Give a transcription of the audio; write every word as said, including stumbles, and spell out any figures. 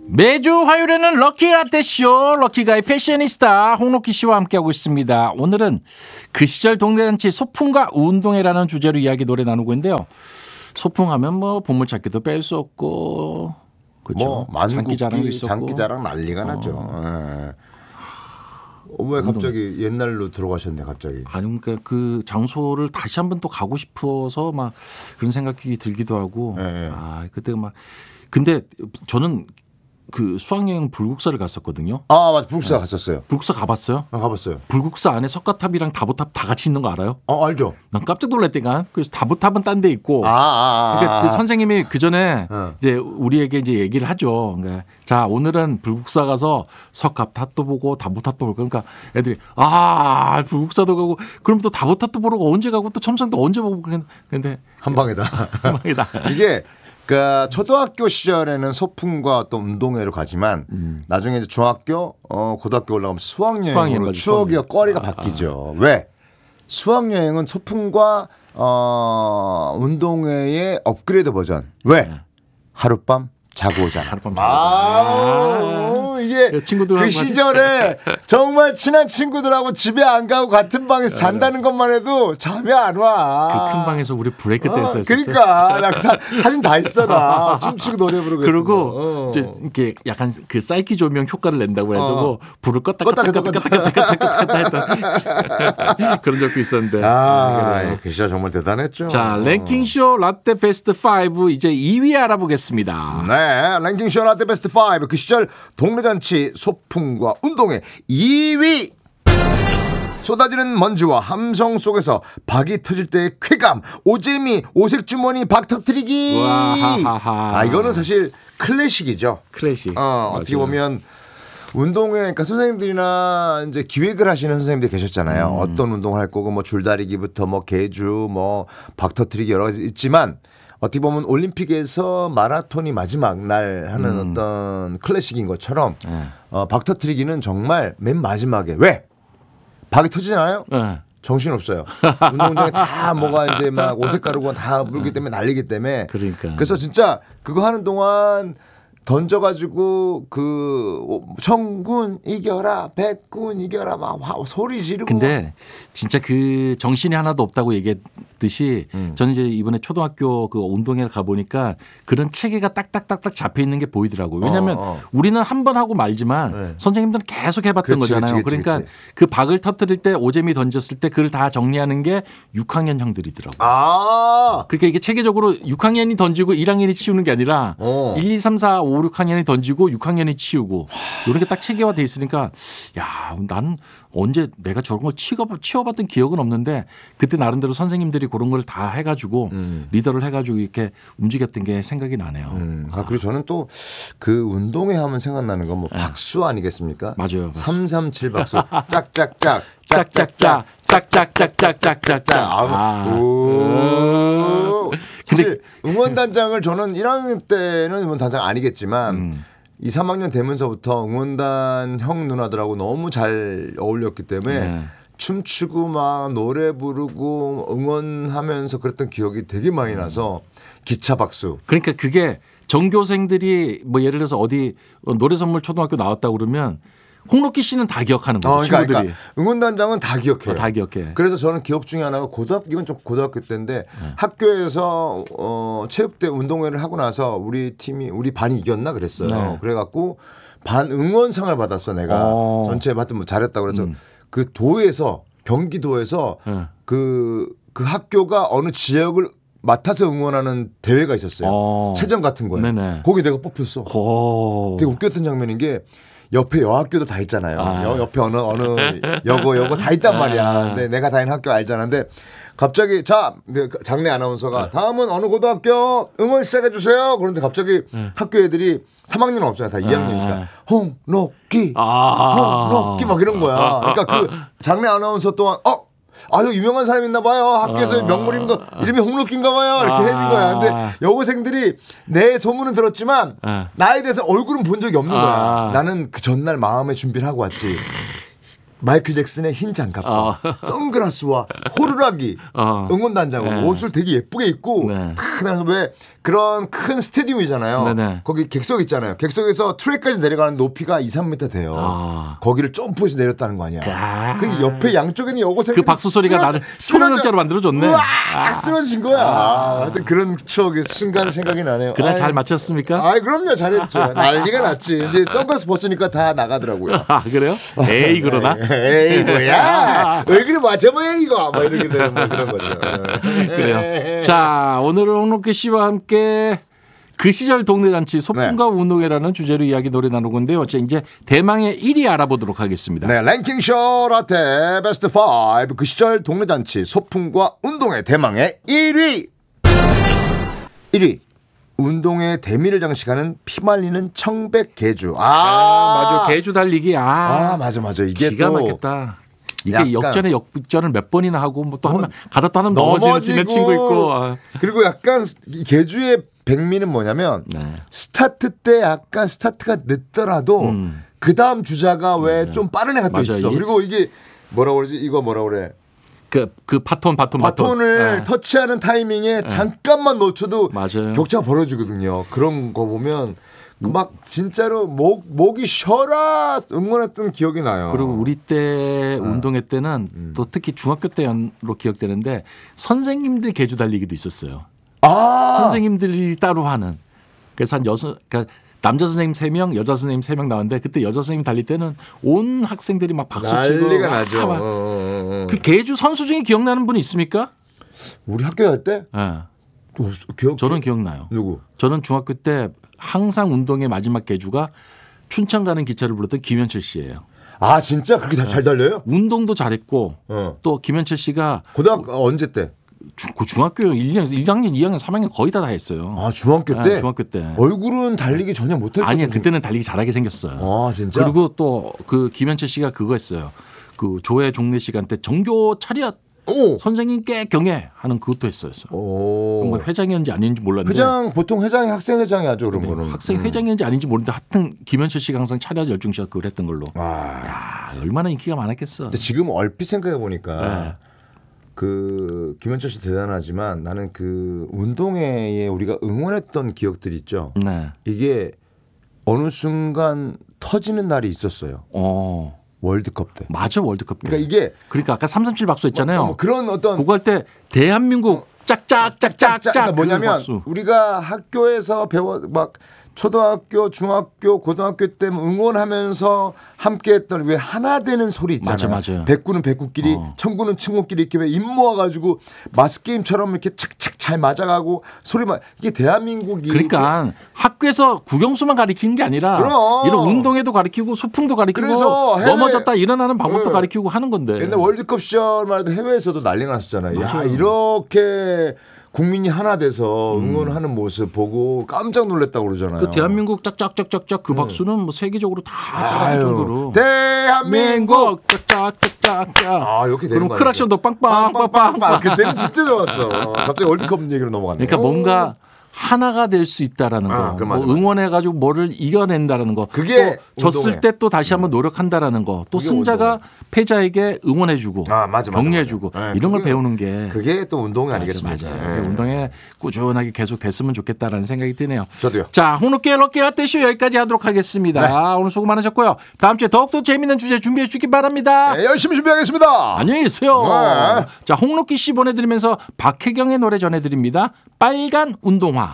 매주 화요일에는 럭키 라떼쇼 럭키가의 패셔니스타 홍록기 씨와 함께하고 있습니다. 오늘은 그 시절 동네잔치 소풍과 운동회라는 주제로 이야기 노래 나누고 있는데요. 소풍하면 뭐 보물찾기도 뺄 수 없고 그렇죠. 뭐 장기자랑도 있었고 장기자랑 난리가 났죠. 어. 어, 왜 갑자기 옛날로 들어가셨네 갑자기. 아니 그러니까 그 장소를 다시 한번 또 가고 싶어서 막 그런 생각이 들기도 하고 네. 아 그때 막 근데 저는 그 수학여행 불국사를 갔었거든요. 아 맞아 불국사 네. 갔었어요. 불국사 가봤어요? 아, 가봤어요. 불국사 안에 석가탑이랑 다보탑 다 같이 있는 거 알아요? 어 알죠. 난 깜짝 놀랐다니까. 그래서 다보탑은 딴 데 있고. 아, 아, 아, 그러니까 그 선생님이 그 전에 어. 이제 우리에게 이제 얘기를 하죠. 그러니까 자 오늘은 불국사 가서 석가탑도 보고 다보탑도 보고 그러니까 애들이 아 불국사도 가고 그럼 또 다보탑도 보러 언제 가고 또 첨성도 언제 보고 근데 한 방에다. 한 방에다. 이게 그 초등학교 시절에는 소풍과 또 운동회로 가지만 음. 나중에 이제 중학교, 어, 고등학교 올라가면 수학여행으로 추억이 거리가 아, 바뀌죠. 아. 왜? 수학여행은 소풍과 어, 운동회의 업그레이드 버전. 왜? 네. 하룻밤 자고 오자. 하룻밤 자고 아, 아, 이게 그 시절에 정말 친한 친구들하고 집에 안 가고 같은 방에서 잔다는 것만 해도 잠이 안 와. 그 큰 방에서 우리 브레이크 댄스 어, 했었어요. 그러니까 나 사, 사진 다 있어 나. 춤추고 노래 부르고. 그리고 어. 이렇게 약간 그 사이키 조명 효과를 낸다고 해가지고 어. 불을 껐다 껐다 껐다 껐다 껐다 껐다 껐다 했던 그런 적도 있었는데. 아, 그 시절 정말 대단했죠. 자, 랭킹쇼 라떼 베스트 오 이제 이 위 알아보겠습니다. 네, 랭킹쇼 라떼 베스트 오 그 시절 동네잔치 소풍과 운동회 이 위. 쏟아지는 먼지와 함성 속에서 박이 터질 때의 쾌감, 오재미, 오색주머니 박 터뜨리기. 아, 이거는 사실 클래식이죠. 클래식. 어, 어떻게 보면 운동회, 그러니까 선생님들이나 이제 기획을 하시는 선생님들 계셨잖아요. 음. 어떤 운동을 할 거고, 뭐 줄다리기부터 뭐 개주, 뭐 박 터뜨리기 여러 가지 있지만 어떻게 보면 올림픽에서 마라톤이 마지막 날 하는 음. 어떤 클래식인 것처럼 음. 어, 박 터뜨리기는 정말 맨 마지막에 왜? 박이 터지잖아요. 네. 정신 없어요. 운동 중에 다 뭐가 이제 막 오색 가루가 다 물기 때문에 날리기 때문에. 그러니까. 그래서 진짜 그거 하는 동안 던져가지고 그 청군 이겨라, 백군 이겨라 막 소리 지르고. 근데 진짜 그 정신이 하나도 없다고 얘기했듯이 음. 저는 이제 이번에 초등학교 그 운동회 가 보니까 그런 체계가 딱딱딱딱 잡혀 있는 게 보이더라고요. 왜냐하면 어, 어. 우리는 한 번 하고 말지만 네. 선생님들은 계속 해봤던 그렇지, 거잖아요. 그렇지, 그렇지, 그러니까 그렇지. 그 박을 터뜨릴 때 오재미 던졌을 때 그걸 다 정리하는 게 육 학년 형들이더라고요. 아. 그러니까 이게 체계적으로 육 학년이 던지고 일 학년이 치우는 게 아니라 어. 일, 이, 삼, 사, 오, 육 학년이 던지고 육 학년이 치우고 이렇게 딱 체계화돼 있으니까 야, 난 언제 내가 저런 걸 치워봤던 기억은 없는데 그때 나름대로 선생님들이 그런 걸 다 해가지고 음. 리더를 해가지고 이렇게 움직였던 게 생각이 나네요. 음. 아, 그리고 저는 또 그 운동회 하면 생각나는 건 뭐 박수 아니겠습니까? 맞아요. 삼삼칠 박수 짝짝짝 짝짝짝 짝짝짝짝짝짝짝. 아. 오. 사실 응원단장을 저는 일 학년 때는 응원단장 아니겠지만 음. 이, 삼 학년 되면서부터 응원단 형 누나들하고 너무 잘 어울렸기 때문에 네. 춤추고 막 노래 부르고 응원하면서 그랬던 기억이 되게 많이 나서 기차 박수. 그러니까 그게 전교생들이 뭐 예를 들어서 어디 노래 선물 초등학교 나왔다 그러면 홍록기 씨는 다 기억하는 거죠. 어, 그러니까, 친구들이. 그러니까 응원단장은 다 기억해요. 어, 다 기억해. 그래서 저는 기억 중에 하나가 고등학교 이건 좀 고등학교 때인데 네. 학교에서 어, 체육대 운동회를 하고 나서 우리 팀이 우리 반이 이겼나 그랬어요. 네. 그래갖고 반 응원상을 받았어 내가 어. 전체에 받든 뭐 잘했다 그래서 음. 그 도에서 경기도에서 네. 그, 그 학교가 어느 지역을 맡아서 응원하는 대회가 있었어요. 어. 체전 같은 거예요. 네네. 거기 내가 뽑혔어. 오. 되게 웃겼던 장면인 게 옆에 여학교도 다 있잖아요. 아. 여, 옆에 어느 어느 여고 여고 다 있단 말이야. 아. 근데 내가 다니는 학교 알잖아. 근데 갑자기 자 장례 아나운서가 네. 다음은 어느 고등학교 응원 시작해 주세요. 그런데 갑자기 네. 학교 애들이 삼 학년은 없잖아요. 다 이 학년이니까 아. 홍록기, 아. 홍록기 막 이런 거야. 그러니까 그 장례 아나운서 또한 어. 아유 유명한 사람 있나 봐요. 학교에서 아, 명물인가 이름이 홍록기인가 봐요. 이렇게 아, 해준 거야. 근데 여고생들이 내 소문은 들었지만 아, 나에 대해서 얼굴은 본 적이 없는 아, 거야. 나는 그 전날 마음의 준비를 하고 왔지. 마이클 잭슨의 흰 장갑과 아, 선글라스와 호루라기 아, 응원단장으로 네. 옷을 되게 예쁘게 입고 네. 다 나서 왜 그런 큰 스테디움이잖아요. 네네. 거기 객석 있잖아요. 객석에서 트랙까지 내려가는 높이가 이, 삼 미터 돼요. 아. 거기를 점프해서 내렸다는 거 아니야. 아. 그 옆에 양쪽에는 여고생 그 박수 소리가 쓰러, 나를 초능력자로 만들어줬네. 우와, 아. 쓰러진 거야. 아. 하여튼 그런 추억의 순간 생각이 나네요. 그날 잘 맞췄습니까? 아, 그럼요. 잘했죠. 난리가 났지. 이제 선글라스 벗으니까 다 나가더라고요. 아, 그래요? 에이 그러나? 에이 뭐야? 왜 그래 맞아 뭐 이거? 뭐 이렇게 되는 뭐 그런 거죠. 그래요. 자, 오늘은 홍록기 씨와 함께 그 시절 동네 잔치 소풍과 네. 운동회라는 주제로 이야기 노래 나누고 있는데요. 이제 대망의 일 위 알아보도록 하겠습니다. 네, 랭킹쇼 라떼 베스트 오 그 시절 동네 잔치 소풍과 운동회 대망의 일 위. 일 위. 운동회 대미를 장식하는 피말리는 청백 개주. 아, 아 맞아. 개주 달리기. 아, 아 맞아 맞아. 이게 기가 막혔다. 이게 역전에 역전을 몇 번이나 하고 뭐 또 하면 가다 또 하면 넘어지는 친구 있고. 아. 그리고 약간 개주의 백미는 뭐냐면 네. 스타트 때 약간 스타트가 늦더라도 음. 그 다음 주자가 왜 좀 빠른 애가 또 있어. 그리고 이게 뭐라 그러지? 이거 뭐라 그래? 그, 그 바톤, 바톤, 바톤을 네. 터치하는 타이밍에 네. 잠깐만 놓쳐도 맞아요. 격차가 벌어지거든요. 그런 거 보면 막 진짜로 목, 목이 쉬어라 응원했던 기억이 나요. 그리고 우리 때 어. 운동회 때는 음. 또 특히 중학교 때로 기억되는데 선생님들 개주 달리기도 있었어요. 아. 선생님들이 따로 하는. 그래서 한 여섯, 그러니까 남자 선생님 세 명, 여자 선생님 세 명 나왔는데 그때 여자 선생님 달릴 때는 온 학생들이 막 박수 치고 난리가 나죠. 어, 어, 어. 그 개주 선수 중에 기억나는 분이 있습니까? 우리 학교 갈 때? 네. 어, 기억, 저는 기억나요. 누구? 저는 중학교 때 항상 운동의 마지막 개주가 춘천 가는 기차를 불렀던 김현철 씨예요. 아 진짜 그렇게 네. 잘 달려요? 운동도 잘했고 어. 또 김현철 씨가 고등학교 어, 언제 때? 중, 중학교 일 학년, 일 학년, 이 학년, 삼 학년 거의 다 다 했어요. 아 중학교 때? 네, 중학교 때. 얼굴은 달리기 전혀 못했어요. 아니요, 그때는 달리기 잘하게 생겼어요. 아 진짜? 그리고 또 그 김현철 씨가 그거 했어요. 그 조회 종례 시간 때 정교 차렷 오. 선생님께 경애하는 그것도 했어요. 뭐 회장이었는지 아닌지 몰랐는데. 회장 보통 회장이 학생 회장이 하죠 그런 네, 거는. 학생 회장이었는지 아닌지 모르는데 하여튼 김현철 씨가 항상 차렷 열중시가 그걸 했던 걸로. 아. 야, 얼마나 인기가 많았겠어. 근데 지금 얼핏 생각해 보니까. 네. 그 김현철 씨 대단하지만 나는 그 운동회에 우리가 응원했던 기억들이 있죠. 네. 이게 어느 순간 터지는 날이 있었어요. 어. 월드컵 때. 맞아 월드컵 때. 그러니까 이게 그러니까 아까 삼삼칠 박수 했잖아요. 뭐 그런 어떤 그거 할 때 대한민국 짝짝짝짝짝. 그러니까 뭐냐면 우리가 학교에서 배워 막 초등학교, 중학교, 고등학교 때 응원하면서 함께했던 왜 하나 되는 소리 있잖아요. 맞아, 맞아. 백구는 백구끼리, 어. 청구는 청구끼리 이렇게 왜 입 모아가지고 마스 게임처럼 이렇게 착착 잘 맞아가고 소리만 이게 대한민국이 그러니까 학교에서 국영수만 가리키는 게 아니라 그럼. 이런 운동회도 가리키고 소풍도 가리키고 해외, 넘어졌다 일어나는 방법도 네. 가리키고 하는 건데. 옛날 월드컵 시절만 해도 해외에서도 난리가 났었잖아요. 야, 이렇게. 국민이 하나 돼서 응원하는 음. 모습 보고 깜짝 놀랐다고 그러잖아요. 그 대한민국 짝짝짝짝짝 그 박수는 뭐 세계적으로 다 따라갈 정도로. 대한민국 짝짝짝짝짝. 아 이렇게 되는 그럼 크락션도 빵빵빵빵. 그때는 진짜 좋았어. 갑자기 월드컵 얘기로 넘어갔네. 그러니까 뭔가 하나가 될 수 있다라는 거, 아, 뭐 응원해가지고 뭐를 이겨낸다라는 거, 그게 또 졌을 때 또 다시 한번 노력한다라는 거, 또 승자가 운동회. 패자에게 응원해주고, 아, 맞아, 맞아, 격려해주고 맞아. 이런 그게, 걸 배우는 게 그게 또 운동이 아니겠습니까? 맞아요. 네. 운동에 꾸준하게 계속 됐으면 좋겠다라는 생각이 드네요. 저도요. 자, 홍록기의 럭키 라떼 쇼 여기까지 하도록 하겠습니다. 네. 오늘 수고 많으셨고요. 다음 주에 더욱더 재미있는 주제 준비해 주시기 바랍니다. 네, 열심히 준비하겠습니다. 안녕히 계세요. 네. 자, 홍록기 씨 보내드리면서 박혜경의 노래 전해드립니다. 빨간 운동화.